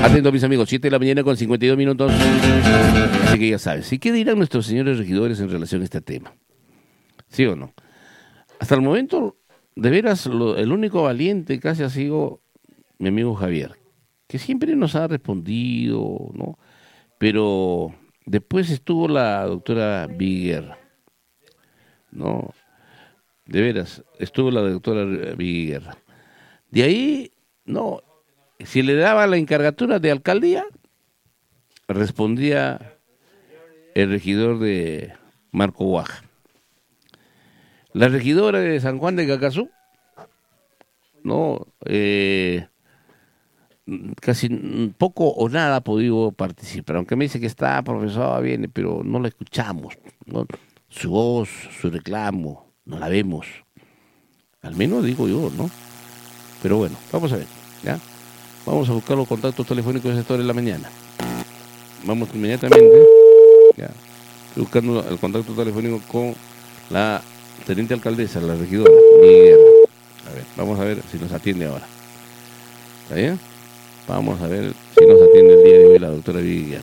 Atento, mis amigos, 7 de la mañana con 52 minutos. Así que ya sabes. ¿Y qué dirán nuestros señores regidores en relación a este tema? ¿Sí o no? Hasta el momento, de veras, el único valiente casi ha sido mi amigo Javier, que siempre nos ha respondido, ¿no? Pero después estuvo la doctora Viguerra, ¿no? De veras, estuvo la doctora Viguerra. De ahí, no, si le daba la encargatura de alcaldía, respondía el regidor de Marco Guaja. La regidora de San Juan de Cacazú, no, casi poco o nada ha podido participar, aunque me dice que está, profesor, viene, pero no la escuchamos, ¿no? Su voz, su reclamo, no la vemos, al menos digo yo, ¿no? Pero bueno, vamos a ver, ¿ya? Vamos a buscar los contactos telefónicos de esta hora de la mañana. Vamos inmediatamente, ya, estoy buscando el contacto telefónico con la teniente alcaldesa, la regidora, Miguel. A ver, vamos a ver si nos atiende ahora. ¿Está bien? Vamos a ver si nos atiende el día de hoy la doctora Miguel.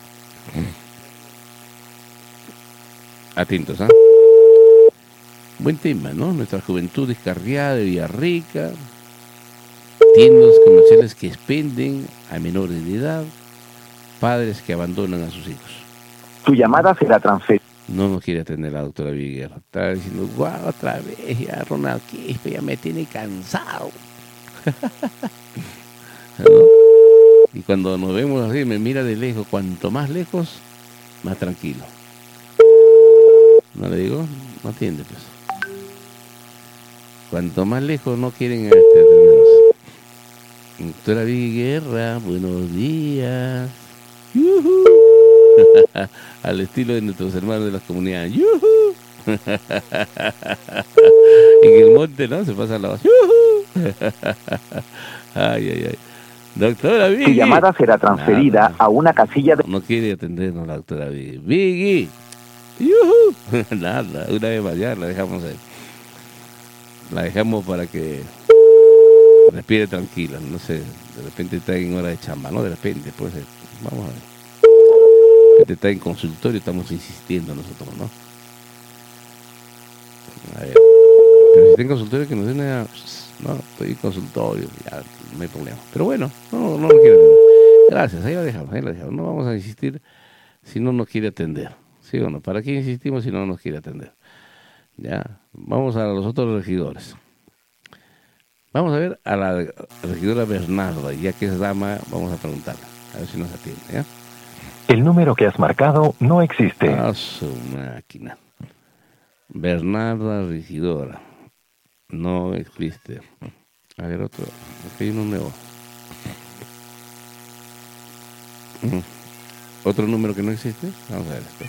Atentos, ¿ah? Buen tema, ¿no? Nuestra juventud descarriada de Villarrica, tiendas comerciales que expenden a menores de edad, padres que abandonan a sus hijos. Tu llamada será transferida. No nos quiere atender la doctora Viguerra. Está diciendo, guau, otra vez, ya Ronald Quispe ya me tiene cansado. ¿No? Y cuando nos vemos así, me mira de lejos. Cuanto más lejos, más tranquilo. ¿No le digo? No atiende, pues. Cuanto más lejos no quieren atendernos. Doctora Viguerra, buenos días. ¡Yujú! Al estilo de nuestros hermanos de las comunidades. ¡Yujú! En el monte, ¿no? Se pasa la voz. ¡Yujú! Ay, ay, ay. Doctora Vigui. Tu llamada será transferida a una casilla de... No quiere atendernos la doctora Vigui. Vigui. ¡Yujú! Nada, una vez más ya la dejamos ahí. La dejamos para que respire tranquila. No sé, de repente está en hora de chamba, ¿no? De repente, puede ser. Vamos a ver. Está en consultorio, estamos insistiendo nosotros, ¿no? A ver. Pero si está en consultorio, que nos den una... No, estoy en consultorio, ya no hay problema. Pero bueno, no lo quiere atender. Gracias, ahí la dejamos, ahí la dejamos. No vamos a insistir si no nos quiere atender. ¿Sí o no? ¿Para qué insistimos si no nos quiere atender? Ya, vamos a los otros regidores. Vamos a ver a la regidora Bernarda, ya que es dama, vamos a preguntarle, a ver si nos atiende, ¿ya? El número que has marcado no existe. A su máquina. Bernarda regidora. No existe. A ver, otro. Aquí hay uno nuevo. Otro número que no existe. Vamos a ver esto.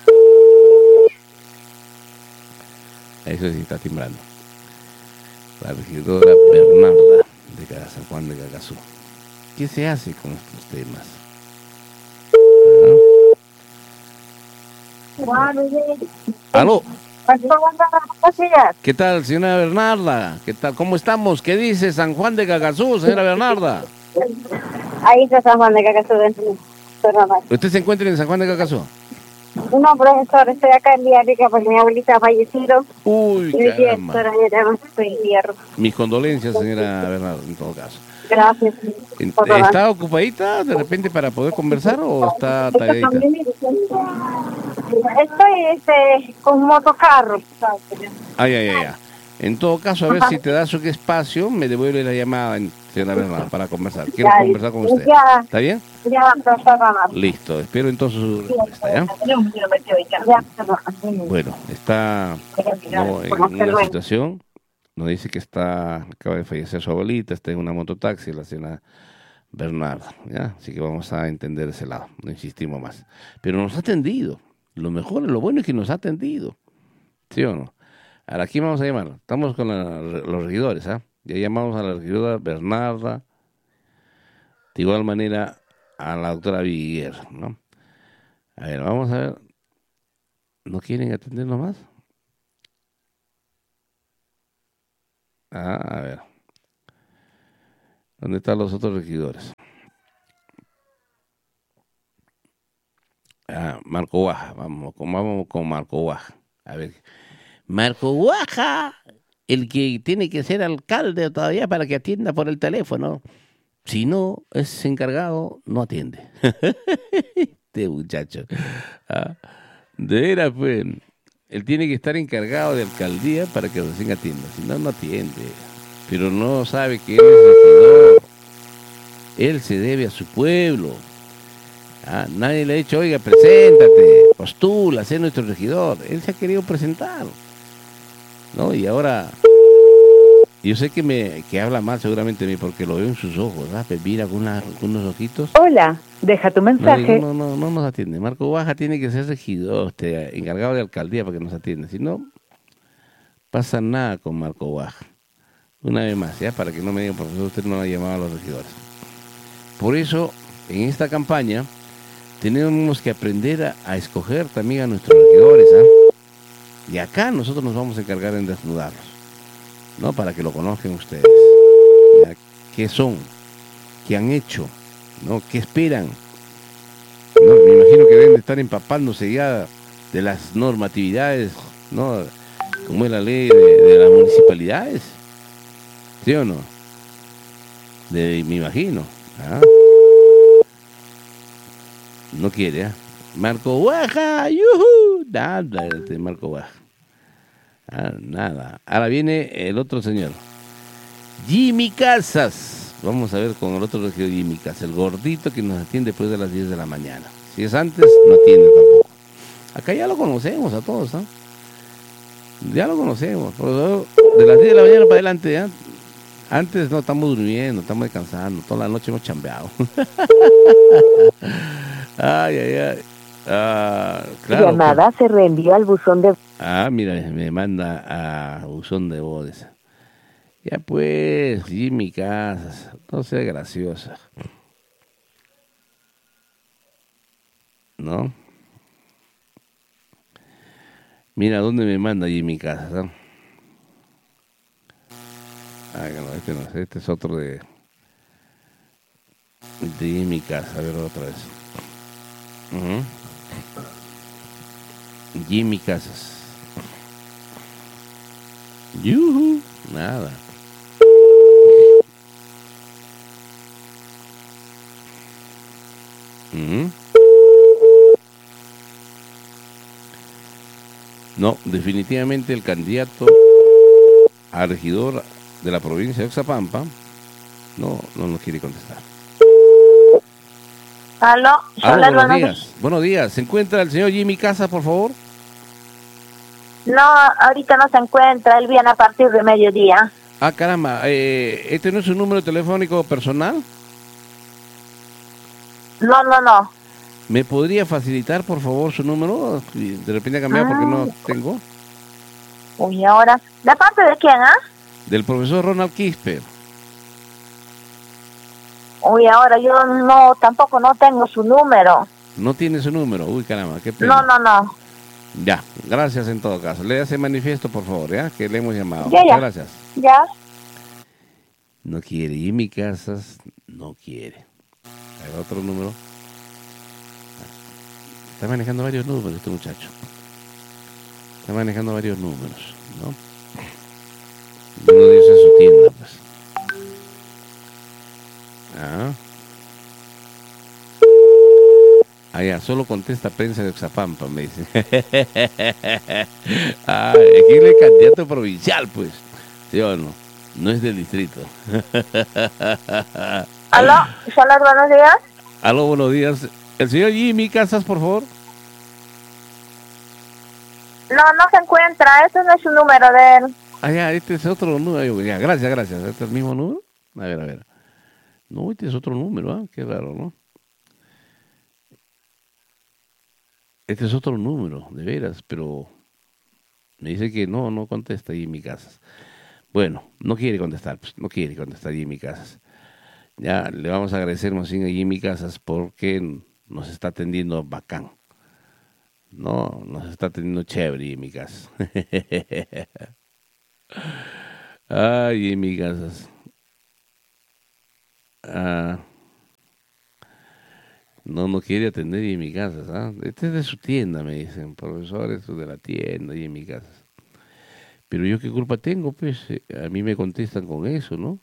Eso sí está timbrando. La regidora Bernarda de San Juan de Cacazú. ¿Qué se hace con estos temas? ¿Aló? ¿Qué tal, señora Bernarda? ¿Qué tal? ¿Cómo estamos? ¿Qué dice San Juan de Cacazú, señora Bernarda? Ahí está San Juan de Cacazú. ¿Usted se encuentra en San Juan de Cacazú? No, profesor, estoy acá en Villarrica porque mi abuelita ha fallecido. Uy, caramba. Estoy hierro. Mis condolencias, señora Bernarda, en todo caso. Gracias. ¿Está ocupadita de repente para poder conversar o está tareadita? Estoy con un motocarro. Ay. En todo caso, a ver si te da su espacio, me devuelve la llamada, señora Bernarda, para conversar. Quiero conversar con usted. ¿Está bien? Ya, profesor. Listo, espero entonces su respuesta, ¿ya? Bueno, está en una situación, nos dice que acaba de fallecer su abuelita, está en una mototaxi, la señora Bernarda, ¿ya? Así que vamos a entender ese lado, no insistimos más. Pero nos ha atendido, lo mejor, lo bueno es que nos ha atendido, ¿sí o no? Ahora, aquí vamos a llamar, estamos con los regidores, ¿ah? Ya llamamos a la regidora Bernarda, de igual manera a la doctora Viguer, ¿no? A ver, vamos a ver, ¿no quieren atendernos más? A ver, ¿dónde están los otros regidores? Marco Baja, vamos con Marco Baja. A ver, Marco Baja, el que tiene que ser alcalde todavía para que atienda por el teléfono. Si no es encargado, no atiende. Este muchacho. Ah, de veras, pues, él tiene que estar encargado de alcaldía para que recién atienda. Si no, no atiende. Pero no sabe que él es regidor. Él se debe a su pueblo. Nadie le ha dicho, oiga, preséntate, postula, sé nuestro regidor. Él se ha querido presentar, ¿no? Y ahora, yo sé que habla mal seguramente de mí porque lo veo en sus ojos, ¿verdad? Me mira con unos ojitos. Hola, deja tu No, mensaje. no nos atiende. Marco Baja tiene que ser regidor, encargado de alcaldía para que nos atienda. Si no, pasa nada con Marco Baja. Una vez más, ¿ya? Para que no me digan, profesor, usted no ha llamado a los regidores. Por eso, en esta campaña, tenemos que aprender a escoger también a nuestros regidores, Y acá nosotros nos vamos a encargar en desnudarlos, ¿no? Para que lo conozcan ustedes. ¿Ya? ¿Qué son? ¿Qué han hecho? ¿No? ¿Qué esperan? ¿No? Me imagino que deben de estar empapándose ya de las normatividades, ¿no? Como es la ley de las municipalidades. ¿Sí o no? Me imagino. No quiere, Marco Baja, ¡yuhu! Nada de Marco Baja. Nada. Ahora viene el otro señor. Jimmy Casas. Vamos a ver con el otro regidor Jimmy Casas, el gordito que nos atiende después de las 10 de la mañana. Si es antes, no atiende tampoco. Acá ya lo conocemos a todos, Ya lo conocemos. Por eso, de las 10 de la mañana para adelante, Antes no estamos durmiendo, estamos descansando. Toda la noche hemos chambeado. Ay. Claro. Llamada se reenvió al buzón de... Mira, me manda a buzón de voz. Ya pues, Jimmy Casas, no sea graciosa. ¿No? Mira dónde me manda Jimmy Casas, no, este no es, este es otro de Jimmy Casas, a ver otra vez. Jimmy Casas. Yuhu, nada. No, definitivamente el candidato a regidor de la provincia de Oxapampa no nos quiere contestar. Aló, buenos días. Buenos días. ¿Se encuentra el señor Jimmy Casas, por favor? No, ahorita no se encuentra, él viene a partir de mediodía. Caramba, ¿este no es su número telefónico personal? No. ¿Me podría facilitar, por favor, su número? De repente ha cambiado porque no tengo. Uy, ahora, ¿de parte de quién, Del profesor Ronald Quisper. Uy, ahora yo tampoco no tengo su número. ¿No tiene su número? Uy, caramba, qué pena. No. Ya, gracias en todo caso. Le hace manifiesto, por favor, que le hemos llamado. Ya. Muchas gracias. Ya. No quiere. Jimmy Casas no quiere. Hay otro número. Está manejando varios números este muchacho. Está manejando varios números, ¿no? Uno de ellos es su tienda, pues. Ya, solo contesta prensa de Oxapampa, me dice. Aquí él es candidato provincial, pues. ¿Sí o no? No es del distrito. Aló, buenos días. Aló, buenos días. El señor Jimmy Casas, por favor. No se encuentra, ese no es su número de él. Ya, este es otro número. Ya, gracias. ¿Este es el mismo número? A ver. No, este es otro número, Qué raro, ¿no? Este es otro número, de veras, pero me dice que no contesta Jimmy Casas. Bueno, no quiere contestar Jimmy Casas. Ya le vamos a agradecer más bien a Jimmy Casas porque nos está atendiendo bacán. No, nos está atendiendo chévere Jimmy Casas. Ay, Jimmy Casas. No quiere atender Jimmy Casas, ¿ah? Este es de su tienda, me dicen. Profesor, esto es de la tienda, Jimmy Casas. Pero yo qué culpa tengo, pues. A mí me contestan con eso, ¿no?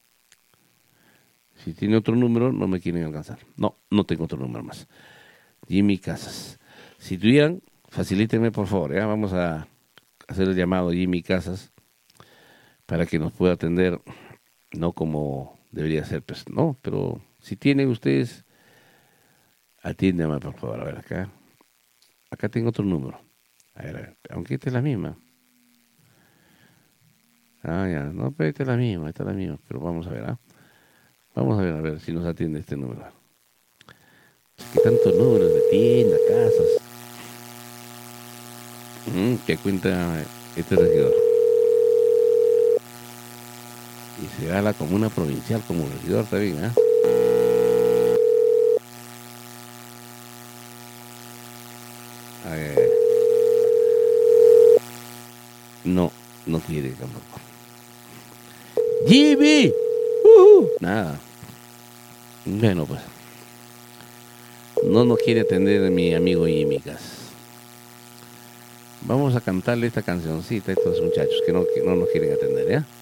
Si tiene otro número, no me quieren alcanzar. No tengo otro número más. Jimmy Casas. Si tuvieran, facilítenme, por favor, ¿ya? Vamos a hacer el llamado a Jimmy Casas para que nos pueda atender, no como debería ser, pues, no, pero si tienen ustedes, atiéndame, por favor. A ver, acá tengo otro número. A ver, aunque esta es la misma. Ah, ya, no, pero esta es la misma, pero vamos a ver, ¿ah? Vamos a ver si nos atiende este número. Es que tantos números de tienda, casas. Que cuenta este regidor. Y se gala como una provincial, como regidor también, ¿ah? No quiere tampoco. ¡Jimmy! Nada. Bueno, pues. No quiere atender a mi amigo Jimmy Casas. Vamos a cantarle esta cancioncita a estos muchachos que no nos quieren atender, ¿ya?